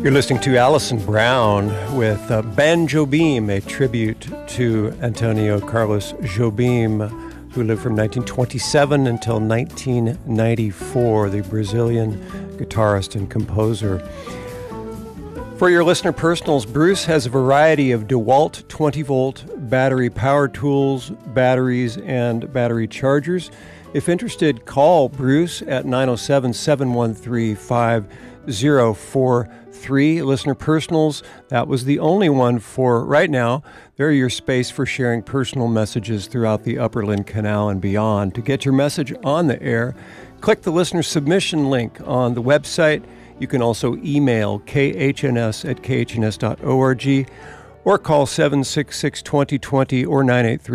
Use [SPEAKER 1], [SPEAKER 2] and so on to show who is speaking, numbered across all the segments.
[SPEAKER 1] You're listening to Alison Brown with Ben Jobim, a tribute to Antonio Carlos Jobim, who lived from 1927 until 1994, the Brazilian guitarist and composer. For your listener personals, Bruce has a variety of DeWalt 20-volt battery power tools, batteries, and battery chargers. If interested, call Bruce at 907-713-5043. Listener personals, that was the only one for right now. They're your space for sharing personal messages throughout the Upperland Canal and beyond. To get your message on the air, click the listener submission link on the website. You can also email khns@khns.org or call 766-2020 or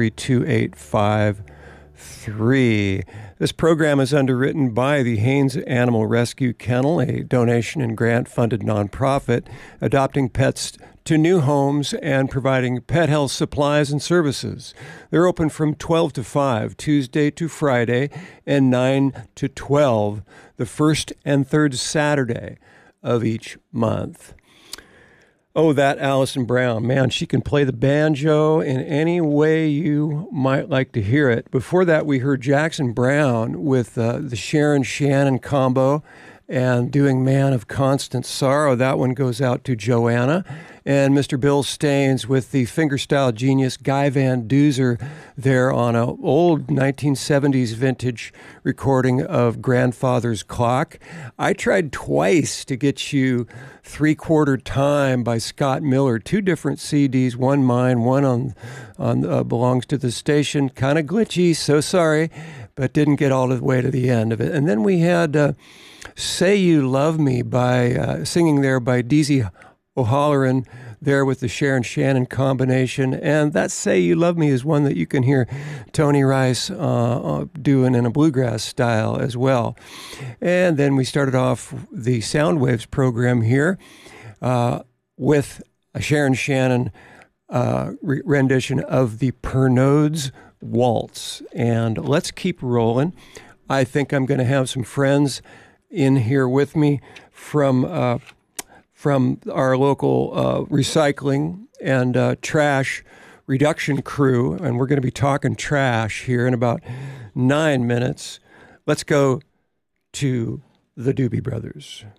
[SPEAKER 1] 983-2853. This program is underwritten by the Haines Animal Rescue Kennel, a donation and grant-funded nonprofit adopting pets to new homes and providing pet health supplies and services. They're open from 12 to 5, Tuesday to Friday, and 9 to 12, the first and third Saturday of each month. Oh, that Alison Brown, man, she can play the banjo in any way you might like to hear it. Before that, we heard Jackson Browne with the Sharon Shannon combo and doing Man of Constant Sorrow. That one goes out to Joanna. And Mr. Bill Staines with the fingerstyle genius Guy Van Duzer there on an old 1970s vintage recording of Grandfather's Clock. I tried twice to get you Three-Quarter Time by Scott Miller, two different CDs, one mine, one on belongs to the station. Kind of glitchy, so sorry, but didn't get all the way to the end of it. And then we had Say You Love Me by singing there by Deezy O'Halloran there with the Sharon Shannon combination. And that Say You Love Me is one that you can hear Tony Rice doing in a bluegrass style as well. And then we started off the Soundwaves program here with a Sharon Shannon rendition of the Pernods Waltz. And let's keep rolling. I think I'm going to have some friends in here with me from our local recycling and trash reduction crew, and we're going to be talking trash here in about 9 minutes. Let's go to the Doobie Brothers.